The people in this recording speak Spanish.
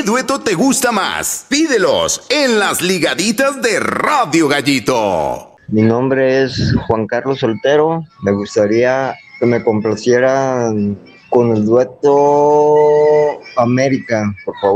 ¿Qué dueto te gusta más? Pídelos en las ligaditas de Radio Gallito. Mi nombre es Juan Carlos Soltero. Me gustaría que me complacieran con el dueto América, por favor.